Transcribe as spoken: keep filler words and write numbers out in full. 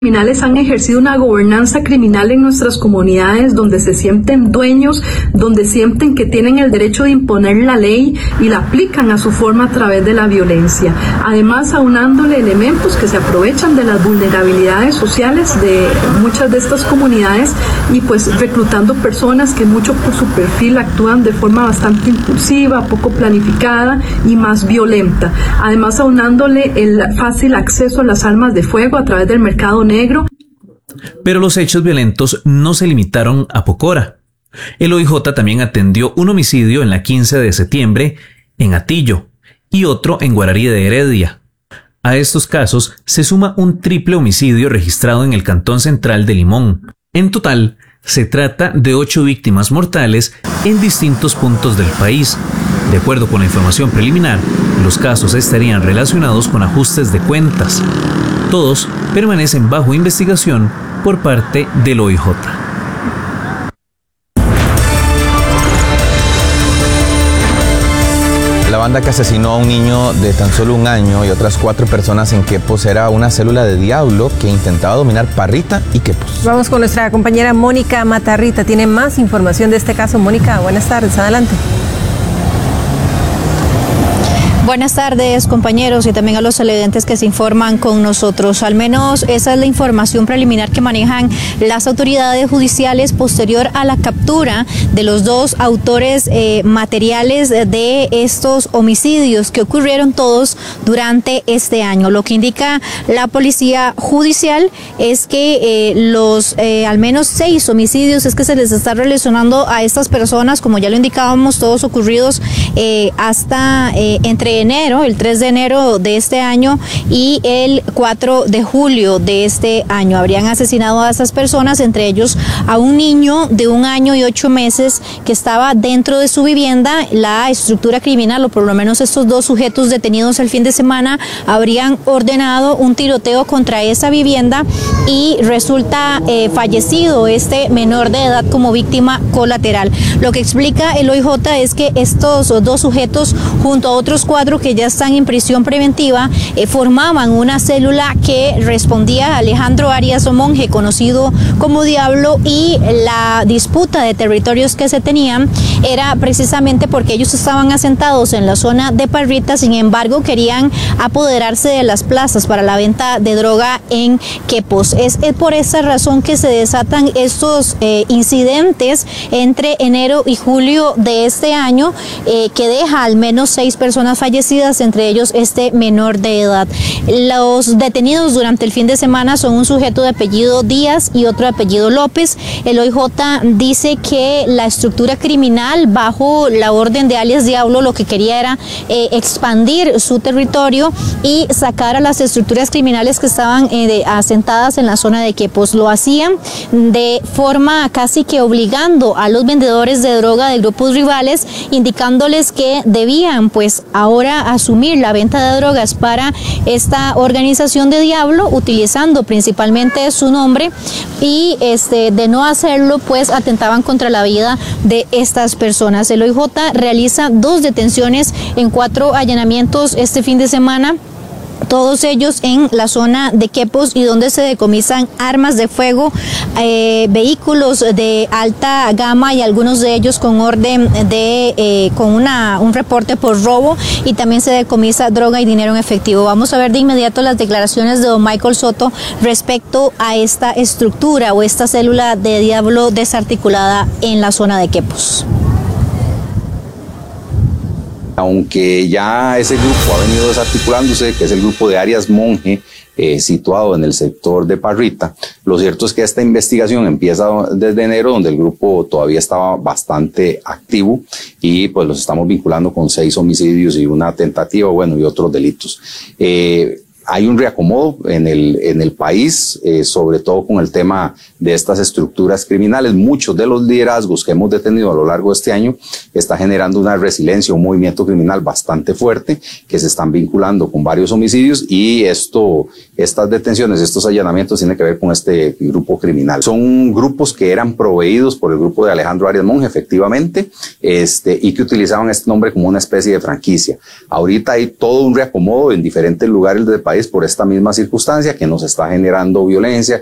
criminales han ejercido una gobernanza criminal en nuestras comunidades donde se sienten dueños, donde sienten que tienen el derecho de imponer la ley y la aplican a su forma a través de la violencia. Además, aunándole elementos que se aprovechan de las vulnerabilidades sociales de muchas de estas comunidades y pues reclutando personas que mucho por su perfil actúan de forma bastante impulsiva, poco planificada y más violenta. Además, aunándole el fácil acceso a las armas de fuego a través del mercado negro. Pero los hechos violentos no se limitaron a Pocora. El O I J también atendió un homicidio en la quince de septiembre en Atillo y otro en Guararí de Heredia. A estos casos se suma un triple homicidio registrado en el Cantón Central de Limón. En total, se trata de ocho víctimas mortales en distintos puntos del país. De acuerdo con la información preliminar, los casos estarían relacionados con ajustes de cuentas. Todos permanecen bajo investigación por parte del O I J. La banda que asesinó a un niño de tan solo un año y otras cuatro personas en Quepos era una célula de Diablo que intentaba dominar Parrita y Quepos. Vamos con nuestra compañera Mónica Matarrita. Tiene más información de este caso. Mónica, buenas tardes. Adelante. Buenas tardes, compañeros, y también a los televidentes que se informan con nosotros. Al menos esa es la información preliminar que manejan las autoridades judiciales posterior a la captura de los dos autores eh, materiales de estos homicidios que ocurrieron todos durante este año. Lo que indica la policía judicial es que eh, los eh, al menos seis homicidios es que se les está relacionando a estas personas, como ya lo indicábamos, todos ocurridos eh, hasta eh, entre enero, el tres de enero de este año y el cuatro de julio de este año. Habrían asesinado a esas personas, entre ellos a un niño de un año y ocho meses que estaba dentro de su vivienda. La estructura criminal, o por lo menos estos dos sujetos detenidos el fin de semana, habrían ordenado un tiroteo contra esa vivienda y resulta eh, fallecido este menor de edad como víctima colateral. Lo que explica el O I J es que estos dos sujetos, junto a otros cuatro que ya están en prisión preventiva, eh, formaban una célula que respondía a Alejandro Arias Monge, conocido como Diablo, y la disputa de territorios que se tenían era precisamente porque ellos estaban asentados en la zona de Parrita. Sin embargo, querían apoderarse de las plazas para la venta de droga en Quepos. Es, es por esa razón que se desatan estos eh, incidentes entre enero y julio de este año, eh, que deja al menos seis personas fallecidas, entre ellos este menor de edad. Los detenidos durante el fin de semana son un sujeto de apellido Díaz y otro de apellido López. El O I J dice que la estructura criminal bajo la orden de alias Diablo lo que quería era eh, expandir su territorio y sacar a las estructuras criminales que estaban eh, de, asentadas en la zona de Quepos. Lo hacían de forma casi que obligando a los vendedores de droga de grupos rivales, indicándoles que debían pues ahora asumir la venta de drogas para esta organización de Diablo, utilizando principalmente su nombre, y este de no hacerlo pues atentaban contra la vida de estas personas. El O I J realiza dos detenciones en cuatro allanamientos este fin de semana, todos ellos en la zona de Quepos, y donde se decomisan armas de fuego, eh, vehículos de alta gama y algunos de ellos con orden de, eh, con una, un reporte por robo, y también se decomisa droga y dinero en efectivo. Vamos a ver de inmediato las declaraciones de don Michael Soto respecto a esta estructura o esta célula de Diablo desarticulada en la zona de Quepos. Aunque ya ese grupo ha venido desarticulándose, que es el grupo de Arias Monge, eh, situado en el sector de Parrita, lo cierto es que esta investigación empieza desde enero, donde el grupo todavía estaba bastante activo, y pues los estamos vinculando con seis homicidios y una tentativa, bueno, y otros delitos. Eh, Hay un reacomodo en el, en el país, eh, sobre todo con el tema de estas estructuras criminales. Muchos de los liderazgos que hemos detenido a lo largo de este año está generando una resiliencia, un movimiento criminal bastante fuerte, que se están vinculando con varios homicidios, y esto, estas detenciones, estos allanamientos tienen que ver con este grupo criminal. Son grupos que eran proveídos por el grupo de Alejandro Arias Monge, efectivamente, este, y que utilizaban este nombre como una especie de franquicia. Ahorita hay todo un reacomodo en diferentes lugares del país país por esta misma circunstancia que nos está generando violencia,